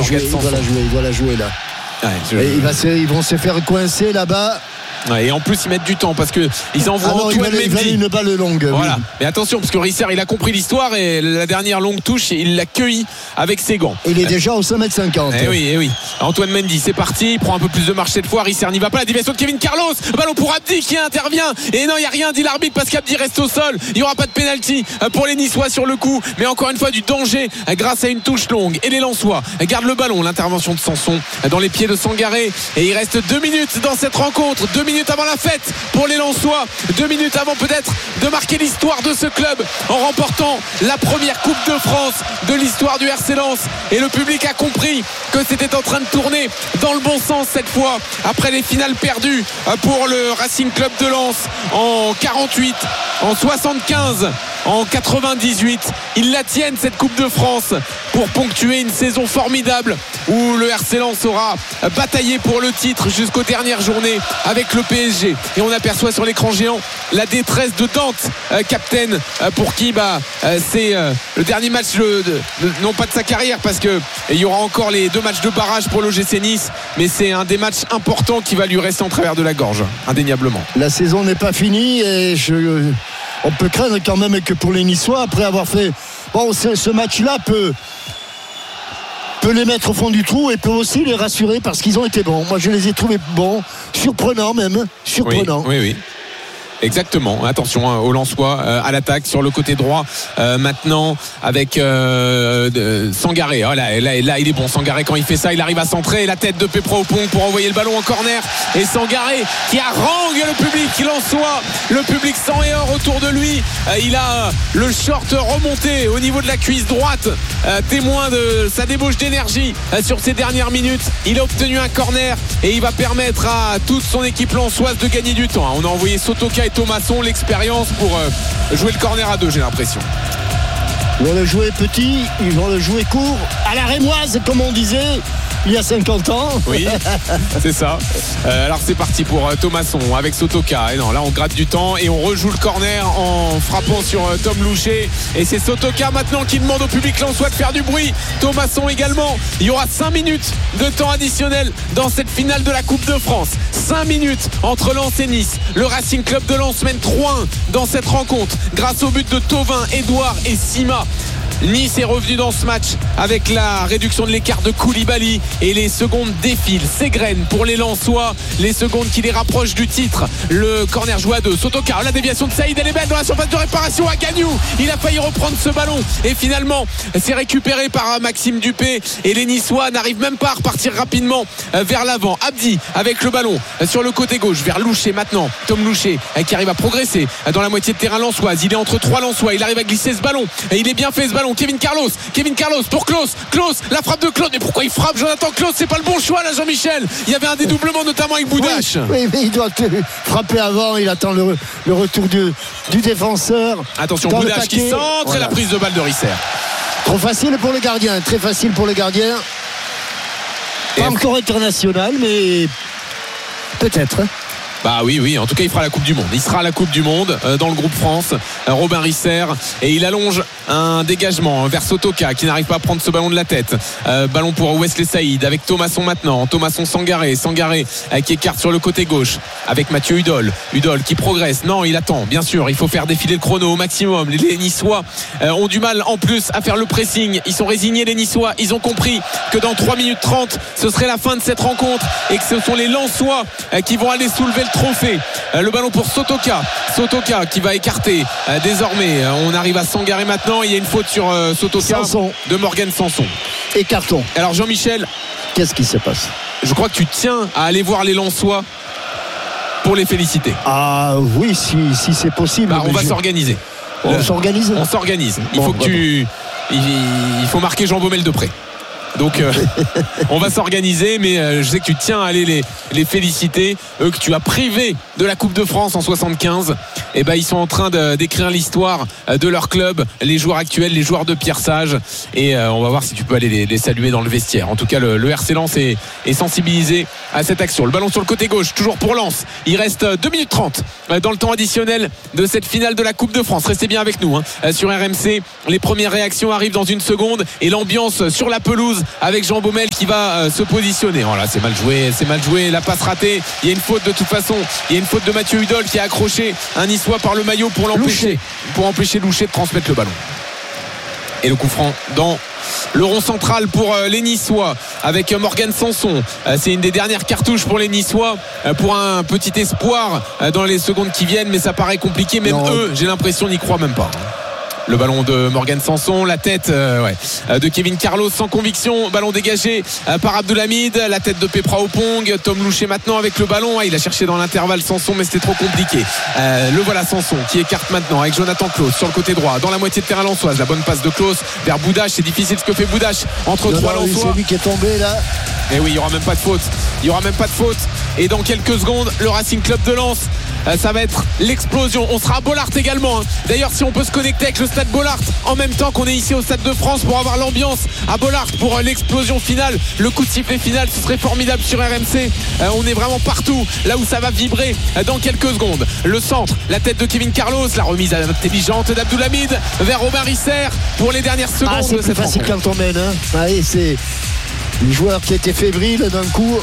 doit la jouer là. Ouais, ils vont se faire coincer là-bas. Ouais, et en plus ils mettent du temps parce que ils envoient Antoine Mendy. Il valait une balle longue. Voilà. Oui. Mais attention parce que Risser il a compris l'histoire et la dernière longue touche il l'a cueilli avec ses gants. Il est déjà au 5m50. Eh oui. Antoine Mendy c'est parti, il prend un peu plus de marche cette fois. Risser n'y va pas, la déviation de Kevin Carlos. Ballon pour Abdi qui intervient. Et non, il n'y a rien dit l'arbitre parce qu'Abdi reste au sol. Il n'y aura pas de pénalty pour les Niçois sur le coup. Mais encore une fois du danger grâce à une touche longue. Et les Lensois gardent le ballon. L'intervention de Sanson dans les pieds de Sangaré. Et il reste 2 minutes dans cette rencontre. 2 minutes avant la fête pour les Lensois, 2 minutes avant peut-être de marquer l'histoire de ce club en remportant la première Coupe de France de l'histoire du RC Lens. Et le public a compris que c'était en train de tourner dans le bon sens cette fois après les finales perdues pour le Racing Club de Lens en 48, en 75, en 98. Ils la tiennent cette Coupe de France pour ponctuer une saison formidable où le RC Lens aura bataillé pour le titre jusqu'aux dernières journées avec le PSG. Et on aperçoit sur l'écran géant la détresse de Dante, capitaine, pour qui c'est le dernier match non pas de sa carrière parce qu'il y aura encore les 2 matchs de barrage pour l'OGC Nice, mais c'est un des matchs importants qui va lui rester en travers de la gorge, indéniablement. La saison n'est pas finie et on peut craindre quand même que pour les Niçois, après avoir fait ce match-là peut les mettre au fond du trou et peut aussi les rassurer parce qu'ils ont été bons. Moi je les ai trouvés bons, surprenants même, surprenants. Oui. Exactement, attention aux Lensois à l'attaque sur le côté droit maintenant avec Sangaré. Là il est bon Sangaré quand il fait ça, il arrive à centrer la tête de Pepro Opong pour envoyer le ballon en corner et Sangaré qui harangue le public lensois, le public sang et or autour de lui. Il a le short remonté au niveau de la cuisse droite, témoin de sa débauche d'énergie sur ces dernières minutes. Il a obtenu un corner et il va permettre à toute son équipe lensoise de gagner du temps. On a envoyé Sotoka et Thomasson, l'expérience pour jouer le corner à 2, j'ai l'impression. Ils vont le jouer petit, ils vont le jouer court, à la rémoise comme on disait il y a 50 ans. Oui, c'est ça. Alors c'est parti pour Thomasson avec Sotoka. Et non, là on gratte du temps et on rejoue le corner en frappant sur Tom Louchet. Et c'est Sotoka maintenant qui demande au public lensois de faire du bruit. Thomasson également. Il y aura 5 minutes de temps additionnel dans cette finale de la Coupe de France. 5 minutes entre Lens et Nice. Le Racing Club de Lens mène 3-1 dans cette rencontre grâce au but de Thauvin, Edouard et Sima. Nice est revenu dans ce match avec la réduction de l'écart de Koulibaly et les secondes défilent, s'égrènent pour les Lensois, les secondes qui les rapprochent du titre. Le corner joué à 2, Sotoka, la déviation de Saïd, elle est belle dans la surface de réparation à Gagnou. Il a failli reprendre ce ballon et finalement c'est récupéré par Maxime Dupé et les Niçois n'arrivent même pas à repartir rapidement vers l'avant. Abdi avec le ballon sur le côté gauche vers Louchet maintenant, Tom Louchet qui arrive à progresser dans la moitié de terrain lensoise. Il est entre 3 Lensois, il arrive à glisser ce ballon et il est bien fait ce ballon. Kevin Carlos pour Klaus, la frappe de Claude. Mais pourquoi il frappe Jonathan Klaus? C'est pas le bon choix là, Jean-Michel. Il y avait un dédoublement notamment avec Boudache. Oui, mais il doit frapper avant. Il attend le retour du défenseur. Attention, Boudache qui centre, voilà. Et la prise de balle de Risser. Trop facile pour le gardien, très facile pour le gardien. Pas encore international, mais peut-être. Bah oui, en tout cas il fera la Coupe du Monde. Il sera à la Coupe du Monde dans le groupe France, Robin Risser, et il allonge un dégagement vers Sotoka qui n'arrive pas à prendre ce ballon de la tête. Ballon pour Wesley Saïd avec Thomasson maintenant, Thomasson Sangaré qui écarte sur le côté gauche avec Mathieu Hudol qui progresse. Non, il attend, bien sûr, il faut faire défiler le chrono au maximum. Les Niçois ont du mal en plus à faire le pressing. Ils sont résignés les Niçois, ils ont compris que dans 3 minutes 30 ce serait la fin de cette rencontre et que ce sont les Lensois qui vont aller soulever le trophée. Le ballon pour Sotoka qui va écarter désormais. On arrive à Sangaré maintenant. Il y a une faute sur Sotoka de Morgan Sanson. Et carton. Alors Jean-Michel, qu'est-ce qui se passe? Je crois que tu tiens à aller voir les Lensois pour les féliciter. Ah oui, si c'est possible. On va s'organiser. On s'organise. Il faut marquer Jean Baumel de près. Donc on va s'organiser, mais je sais que tu tiens à aller les féliciter, eux que tu as privés de la Coupe de France en 75. Et ils sont en train d'écrire l'histoire de leur club, les joueurs actuels, les joueurs de Pierre Sage, et on va voir si tu peux aller les saluer dans le vestiaire. En tout cas le RC Lens est sensibilisé à cette action. Le ballon sur le côté gauche, toujours pour Lens. Il reste 2 minutes 30 dans le temps additionnel de cette finale de la Coupe de France. Restez bien avec nous sur RMC. Les premières réactions arrivent dans une seconde et l'ambiance sur la pelouse pelouse avec Jean Baumel qui va se positionner. Voilà, c'est mal joué, la passe ratée. Il y a une faute de toute façon, il y a une faute de Mathieu Hudol qui a accroché un Niçois par le maillot pour empêcher Louchet de transmettre le ballon. Et le coup franc dans le rond central pour les Niçois avec Morgan Sanson. C'est une des dernières cartouches pour les Niçois pour un petit espoir dans les secondes qui viennent, mais ça paraît compliqué. Même eux, j'ai l'impression, n'y croient même pas. Le ballon de Morgan Sanson, la tête de Kevin Carlos sans conviction, ballon dégagé par Abdoulhamid, la tête de Pepra Opong, Tom Louchet maintenant avec le ballon, il a cherché dans l'intervalle Sanson mais c'était trop compliqué. Le voilà Sanson qui écarte maintenant avec Jonathan Claus sur le côté droit dans la moitié de terrain lensoise, la bonne passe de Claus vers Boudache, c'est difficile ce que fait Boudache entre trois lensois. C'est lui qui est tombé là. Et oui, il n'y aura même pas de faute, et dans quelques secondes le Racing Club de Lens, ça va être l'explosion. On sera à Bollaert également. D'ailleurs, si on peut se connecter avec le stade Bollaert en même temps qu'on est ici au Stade de France pour avoir l'ambiance à Bollaert pour l'explosion finale, le coup de sifflet final, ce serait formidable sur RMC. On est vraiment partout, là où ça va vibrer dans quelques secondes. Le centre, la tête de Kevin Carlos, la remise intelligente d'Abdoulhamid vers Robin Risser pour les dernières secondes. C'est plus facile quand on mène. C'est le joueur qui a été fébrile d'un coup.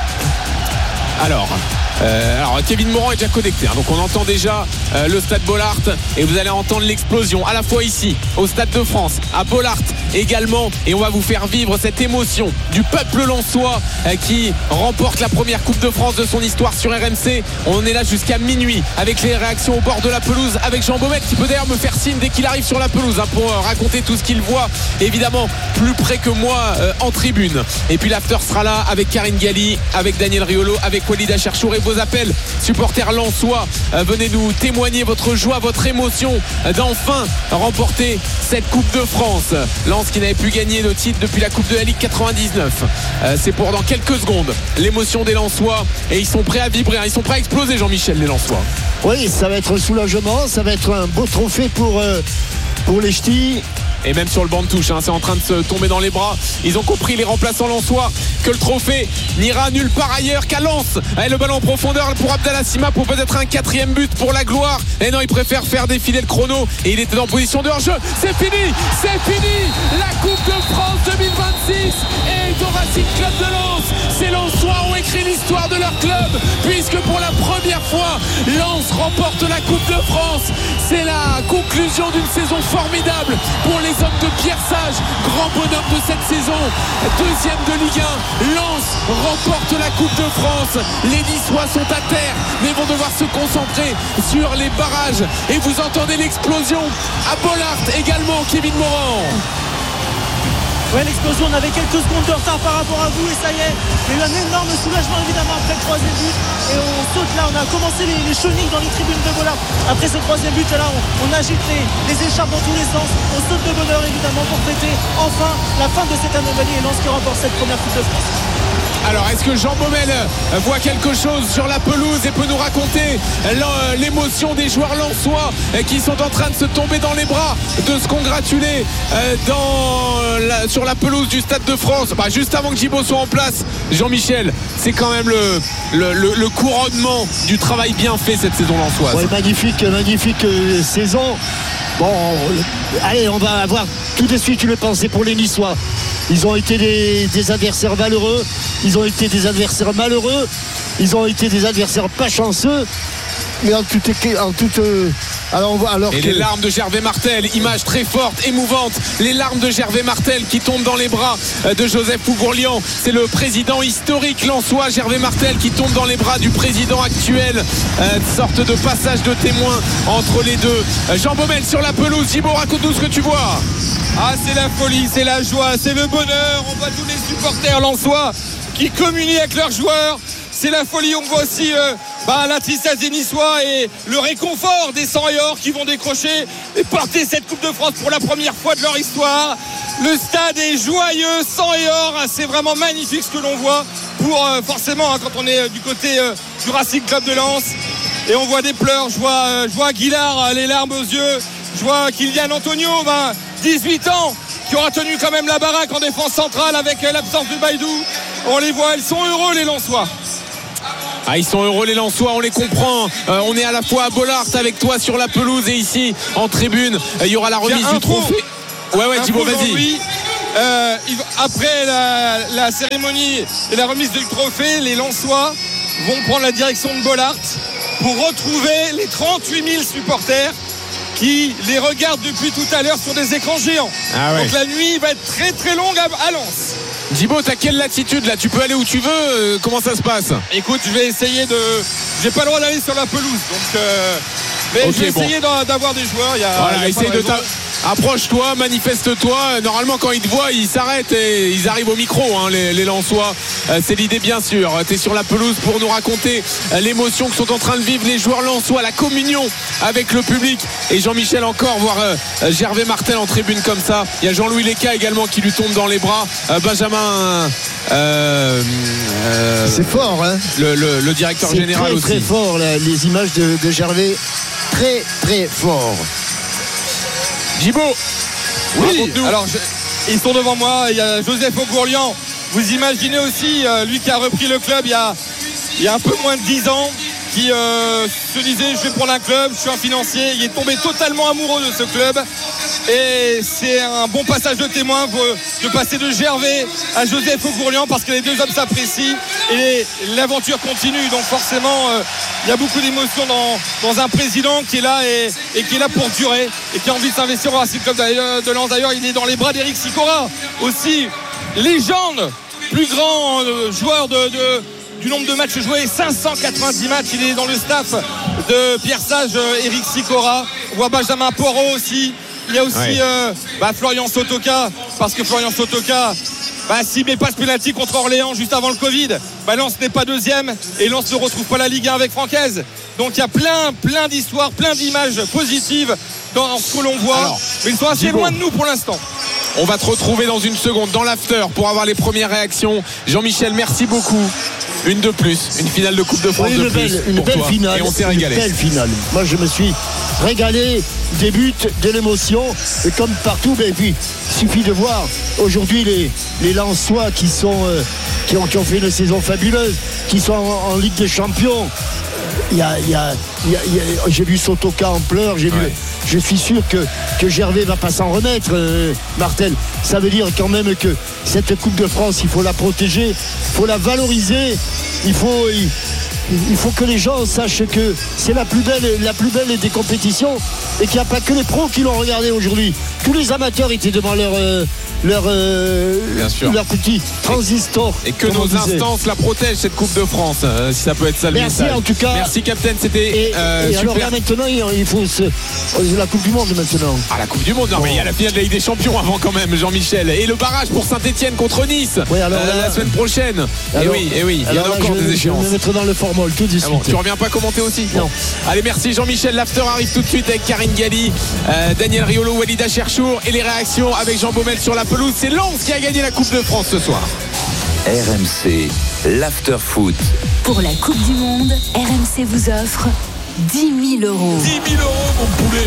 Alors Kevin Morand est déjà connecté, donc on entend déjà le stade Bollaert et vous allez entendre l'explosion à la fois ici au Stade de France, à Bollaert également, et on va vous faire vivre cette émotion du peuple lensois qui remporte la première Coupe de France de son histoire sur RMC. On est là jusqu'à minuit avec les réactions au bord de la pelouse avec Jean Baumel qui peut d'ailleurs me faire signe dès qu'il arrive sur la pelouse pour raconter tout ce qu'il voit, évidemment plus près que moi en tribune. Et puis l'after sera là avec Karine Galli, avec Daniel Riolo, avec Walid Acharchour, et vos appels supporters lensois, venez nous témoigner votre joie, votre émotion d'enfin remporter cette Coupe de France. Lens qui n'avait plus gagné de titre depuis la Coupe de la Ligue 99. C'est pour dans quelques secondes l'émotion des Lensois, et ils sont prêts à vibrer, ils sont prêts à exploser, Jean-Michel, les Lensois. Oui, ça va être un soulagement, ça va être un beau trophée pour les ch'tis. Et même sur le banc de touche, c'est en train de se tomber dans les bras. Ils ont compris, les remplaçants lensois, que le trophée n'ira nulle part ailleurs qu'à Lens. Le ballon en profondeur pour Abdallah Sima pour peut-être un 4e but pour la gloire. Et non, il préfère faire défiler le chrono, et il était en position de hors-jeu. C'est fini. La Coupe de France 2026 est au Racing Club de Lens. Ces Lensois ont écrit l'histoire de leur club, puisque pour la première fois Lens remporte la Coupe de France. C'est la conclusion d'une saison formidable pour les hommes de Pierre Sage, grand bonhomme de cette saison, 2e de Ligue 1. Lens remporte la Coupe de France. Les Niçois sont à terre, mais vont devoir se concentrer sur les barrages, et vous entendez l'explosion à Bollaert également, Kevin Morand. Ouais, l'explosion, on avait quelques secondes de retard par rapport à vous, et ça y est, il y a eu un énorme soulagement évidemment après le 3e but, et on saute là, on a commencé les chenilles dans les tribunes de Bollaert après ce 3e but, et là on agite les écharpes dans tous les sens, on saute de bonheur évidemment pour fêter enfin la fin de cette anomalie, et Lens qui remporte cette première Coupe de France. Alors, est-ce que Jean Baumel voit quelque chose sur la pelouse et peut nous raconter l'émotion des joueurs lensois qui sont en train de se tomber dans les bras, de se congratuler sur la pelouse du Stade de France, juste avant que Djibo soit en place? Jean-Michel, c'est quand même le couronnement du travail bien fait cette saison lensoise. Ouais, magnifique saison. Bon, allez, on va avoir tout de suite une pensée pour les Niçois. Ils ont été des adversaires valeureux, ils ont été des adversaires malheureux, ils ont été des adversaires pas chanceux. Mais les larmes de Gervais Martel, image très forte, émouvante, les larmes de Gervais Martel qui tombent dans les bras de Joseph Ougourlian. C'est le président historique lensois Gervais Martel qui tombe dans les bras du président actuel, sorte de passage de témoin entre les deux. Jean Baumel sur la pelouse. Djibo, raconte-nous ce que tu vois. C'est la folie, c'est la joie, c'est le bonheur. On voit tous les supporters lensois qui communient avec leurs joueurs. C'est la folie. On voit aussi la tristesse des Niçois et le réconfort des sang et or qui vont décrocher et porter cette Coupe de France pour la première fois de leur histoire. Le stade est joyeux, sang et or. C'est vraiment magnifique ce que l'on voit pour forcément quand on est du côté du Racing Club de Lens. Et on voit des pleurs. Je vois Aguilar, les larmes aux yeux. Je vois Kylian Antonio, 18 ans, qui aura tenu quand même la baraque en défense centrale avec l'absence de Baïdou. On les voit, ils sont heureux les Lensois. Ils sont heureux les Lensois, on les comprend. On est à la fois à Bollaert avec toi sur la pelouse et ici en tribune. Il y aura la remise du trophée. Ouais, Thibaut, vas-y. Après la cérémonie et la remise du trophée, les Lensois vont prendre la direction de Bollaert pour retrouver les 38 000 supporters qui les regardent depuis tout à l'heure sur des écrans géants. Donc la nuit va être très très longue à Lens. Djibo, t'as quelle latitude là? Tu peux aller où tu veux, comment ça se passe? Écoute, je vais essayer j'ai pas le droit d'aller sur la pelouse, donc mais je vais essayer d'avoir des joueurs. Essaye de approche-toi, manifeste-toi. Normalement, quand ils te voient, ils s'arrêtent et ils arrivent au micro, les Lensois. C'est l'idée, bien sûr. Tu es sur la pelouse pour nous raconter l'émotion que sont en train de vivre les joueurs lensois, la communion avec le public. Et Jean-Michel encore, voir Gervais Martel en tribune comme ça. Il y a Jean-Louis Leca également qui lui tombe dans les bras. Benjamin. C'est fort, hein. Le directeur général aussi. C'est très fort, les images de Gervais. Très, très fort. Djibo, oui, alors ils sont devant moi. Il y a Joseph Augourlian. Vous imaginez aussi, lui qui a repris le club il y a un peu moins de 10 ans, qui se disait je vais prendre un club, je suis un financier. Il est tombé totalement amoureux de ce club. Et c'est un bon passage de témoin de passer de Gervais à Joseph Augourlian, parce que les deux hommes s'apprécient et l'aventure continue. Donc forcément, il y a beaucoup d'émotions dans un président qui est là et qui est là pour durer et qui a envie de s'investir au Racing Club de Lens. D'ailleurs, il est dans les bras d'Eric Sicora, aussi légende, plus grand joueur du nombre de matchs joués, 590 matchs. Il est dans le staff de Pierre Sage, Eric Sicora. On voit Benjamin Porot aussi. Il y a aussi Florian Sotoka, parce que Florian Sotoka, s'il met pas ce penalty contre Orléans juste avant le Covid, Lens n'est pas deuxième et Lens ne retrouve pas la Ligue 1 avec Francaise. Donc il y a plein d'histoires, plein d'images positives dans ce que l'on voit. Alors, mais ils sont assez loin de nous pour l'instant. On va te retrouver dans une seconde dans l'after pour avoir les premières réactions. Jean-Michel, merci beaucoup. Une de plus, une finale de Coupe de France de plus. Une belle finale. Et on s'est régalé. Une belle finale. Moi, je me suis régalé. Des buts, de l'émotion. Et comme partout, et puis, il suffit de voir aujourd'hui les Lensois qui ont fait une saison fabuleuse, qui sont en Ligue des Champions. J'ai vu Sotoka en pleurs, je suis sûr que Gervais va pas s'en remettre, Martel. Ça veut dire quand même que cette Coupe de France, il faut la protéger, il faut la valoriser, il faut que les gens sachent que c'est la plus belle des compétitions et qu'il n'y a pas que les pros qui l'ont regardé aujourd'hui. Tous les amateurs étaient devant leur petit transistor. Et que nos instances la protègent, cette Coupe de France, si ça peut être ça le message. Merci en tout cas. Merci Captain, c'était super. Alors là maintenant, il faut la Coupe du Monde maintenant. La Coupe du Monde, non mais il y a la finale de la Ligue des Champions avant quand même, Jean-Michel. Et le barrage pour Saint-Etienne contre Nice la semaine prochaine. Et oui, il y a encore des échéances. Je vais me mettre dans le formol tout de suite. Tu reviens pas commenter aussi? Non. Allez, merci Jean-Michel. L'after arrive tout de suite avec Karine Galli, Daniel Riolo, Walida Cherchour et les réactions avec Jean Baumel sur la pelouse. C'est Lens qui a gagné la Coupe de France ce soir. RMC, l'after foot. Pour la Coupe du Monde, RMC vous offre 10 000 euros. 10 000 euros, mon poulet.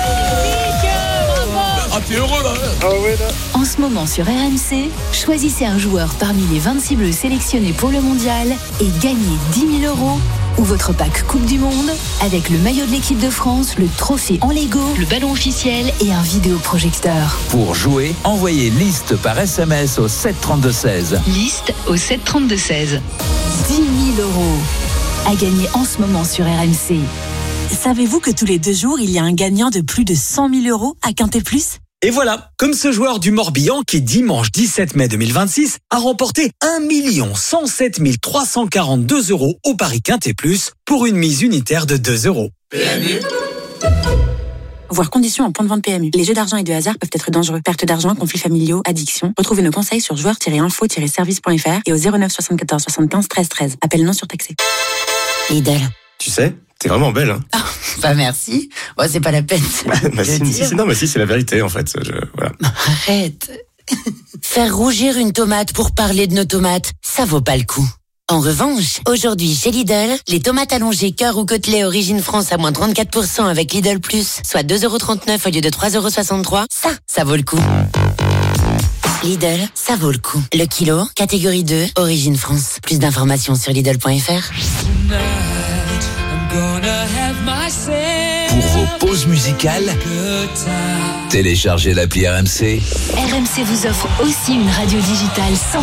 T'es heureux là? En ce moment sur RMC, choisissez un joueur parmi les 26 bleus sélectionnés pour le mondial et gagnez 10 000 euros ou votre pack Coupe du Monde avec le maillot de l'équipe de France, le trophée en Lego, le ballon officiel et un vidéoprojecteur. Pour jouer, envoyez liste par SMS au 732-16. Liste au 732-16. 10 000 euros à gagner en ce moment sur RMC. Savez-vous que tous les 2 jours, il y a un gagnant de plus de 100 000 euros à Quintet Plus ? Et voilà, comme ce joueur du Morbihan qui, dimanche 17 mai 2026, a remporté 1 107 342 euros au Paris Quintet Plus pour une mise unitaire de 2 euros. PMU. Voir conditions en point de vente PMU. Les jeux d'argent et de hasard peuvent être dangereux. Perte d'argent, conflits familiaux, addiction. Retrouvez nos conseils sur joueurs-info-service.fr et au 09 74 75 13 13. Appel non surtaxé. Lidl. Tu sais, t'es vraiment belle, hein. Ah, bah merci. Bon, c'est pas la peine. Si, c'est la vérité, en fait. Voilà. Arrête. Faire rougir une tomate pour parler de nos tomates, ça vaut pas le coup. En revanche, aujourd'hui chez Lidl, les tomates allongées cœur ou côtelets origine France à moins 34% avec Lidl Plus, soit 2,39€ au lieu de 3,63€, ça vaut le coup. Lidl, ça vaut le coup. Le kilo, catégorie 2, origine France. Plus d'informations sur Lidl.fr. Pour vos vos pauses musicales, téléchargez l'appli RMC. RMC vous offre aussi une radio digitale 100%